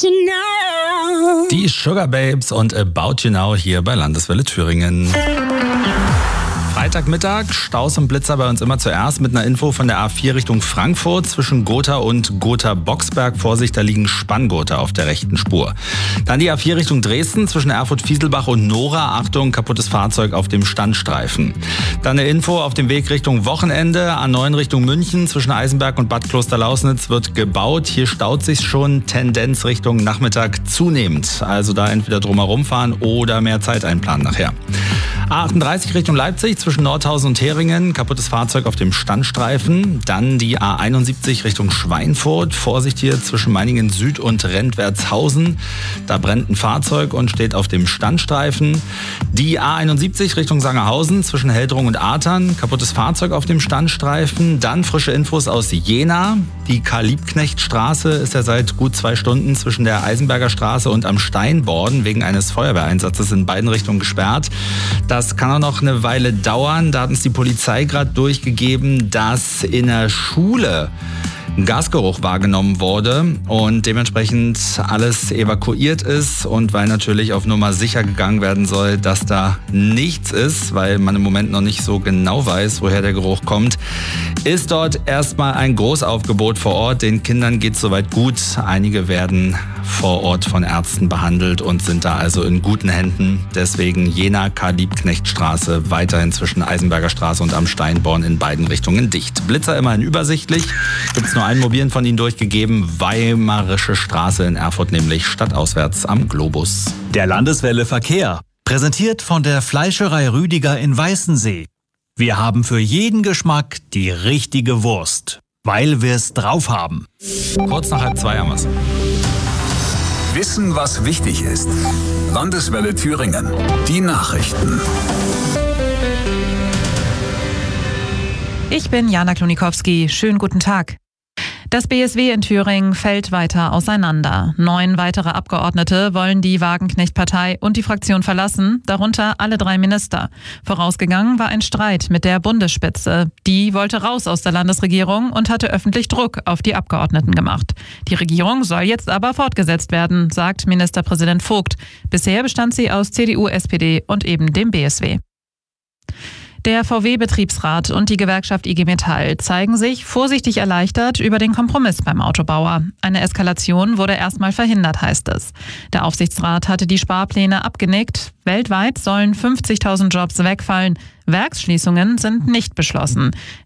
You Now. Die Sugar Babes und About You Now hier bei Landeswelle Thüringen. Freitagmittag, Staus und Blitzer bei uns immer zuerst mit einer Info von der A4 Richtung Frankfurt zwischen Gotha und Gotha-Boxberg. Vorsicht, da liegen Spanngurte auf der rechten Spur. Dann die A4 Richtung Dresden zwischen Erfurt-Fieselbach und Nora. Achtung, kaputtes Fahrzeug auf dem Standstreifen. Dann eine Info auf dem Weg Richtung Wochenende. A9 Richtung München zwischen Eisenberg und Bad Klosterlausnitz wird gebaut. Hier staut sich schon, Tendenz Richtung Nachmittag zunehmend. Also da entweder drumherum fahren oder mehr Zeit einplanen nachher. A38 Richtung Leipzig zwischen Nordhausen und Heringen, kaputtes Fahrzeug auf dem Standstreifen. Dann die A71 Richtung Schweinfurt, Vorsicht hier zwischen Meiningen Süd und Rentwertshausen. Da brennt ein Fahrzeug und steht auf dem Standstreifen. Die A71 Richtung Sangerhausen zwischen Heldrung und Artern, kaputtes Fahrzeug auf dem Standstreifen. Dann frische Infos aus Jena. Die Karl-Liebknecht-Straße ist ja seit gut 2 Stunden zwischen der Eisenberger Straße und am Steinborden wegen eines Feuerwehreinsatzes in beiden Richtungen gesperrt. Das kann auch noch eine Weile dauern. Da hat uns die Polizei gerade durchgegeben, dass in der Schule ein Gasgeruch wahrgenommen wurde und dementsprechend alles evakuiert ist. Und weil natürlich auf Nummer sicher gegangen werden soll, dass da nichts ist, weil man im Moment noch nicht so genau weiß, woher der Geruch kommt, ist dort erstmal ein Großaufgebot vor Ort. Den Kindern geht es soweit gut. Einige werden vor Ort von Ärzten behandelt und sind da also in guten Händen. Deswegen Jena Karl-Liebknecht-Straße weiterhin zwischen Eisenberger Straße und am Steinborn in beiden Richtungen dicht. Blitzer immerhin übersichtlich. Gibt es nur einen mobilen von Ihnen durchgegeben. Weimarische Straße in Erfurt, nämlich stadtauswärts am Globus. Der Landeswelle Verkehr. Präsentiert von der Fleischerei Rüdiger in Weißensee. Wir haben für jeden Geschmack die richtige Wurst, weil wir es drauf haben. Kurz nach 1:30 haben wir's. Wissen, was wichtig ist. Landeswelle Thüringen. Die Nachrichten. Ich bin Jana Klonikowski. Schönen guten Tag. Das BSW in Thüringen fällt weiter auseinander. 9 weitere Abgeordnete wollen die Wagenknecht-Partei und die Fraktion verlassen, darunter alle 3 Minister. Vorausgegangen war ein Streit mit der Bundesspitze. Die wollte raus aus der Landesregierung und hatte öffentlich Druck auf die Abgeordneten gemacht. Die Regierung soll jetzt aber fortgesetzt werden, sagt Ministerpräsident Vogt. Bisher bestand sie aus CDU, SPD und eben dem BSW. Der VW-Betriebsrat und die Gewerkschaft IG Metall zeigen sich vorsichtig erleichtert über den Kompromiss beim Autobauer. Eine Eskalation wurde erstmal verhindert, heißt es. Der Aufsichtsrat hatte die Sparpläne abgenickt. Weltweit sollen 50.000 Jobs wegfallen. Werksschließungen sind nicht beschlossen.